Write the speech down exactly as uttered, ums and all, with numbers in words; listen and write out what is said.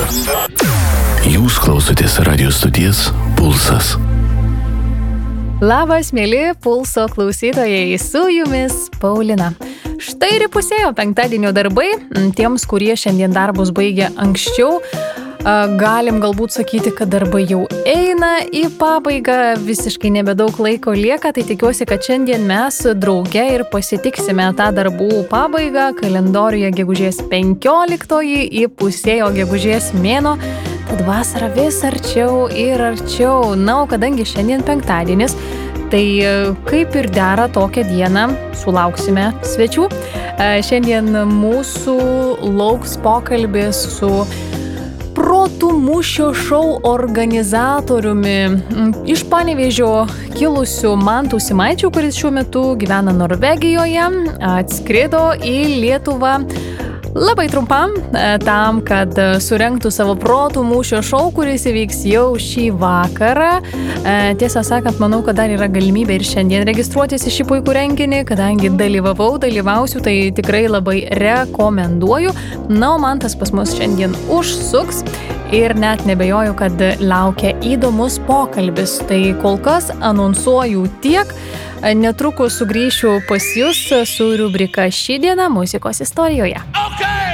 Jūs klausotės radio stoties Pulsas. Labas, mėly Pulso klausytojai, su jumis Paulina. Štai ir pusėjo penktadienio darbai. Tiems, kurie šiandien darbus baigė anksčiau, galim galbūt sakyti, kad darbai jau eina į pabaigą, visiškai nebedaug laiko lieka, tai tikiuosi, kad šiandien mes drauge ir pasitiksime tą darbų pabaigą. Kalendoriuje gegužės penkioliktoji įpusėjo gegužės mėnuo, tad vasara vis arčiau ir arčiau. Na, o kadangi šiandien penktadienis, tai kaip ir dera tokią dieną sulauksime svečių. Šiandien mūsų lauks pokalbis su Protų mūšio šou organizatoriumi iš Panevėžio kilusiu Mantu Simaičiu, kuris šiuo metu gyvena Norvegijoje, atskrido į Lietuvą labai trumpam, tam, kad surengtų savo Protų mūšio šou, kuris įvyks jau šį vakarą. Tiesą sakant, manau, kad dar yra galimybė ir šiandien registruotis į šį puikų renginį, kadangi dalyvavau, dalyvausiu, tai tikrai labai rekomenduoju. Na, o Mantas pas mus šiandien užsuks ir net nebejoju, kad laukia įdomus pokalbis. Tai kol kas anonsuoju tiek. Netrukus sugrįšiu pas jūs su rubrika Ši diena muzikos istorijoje.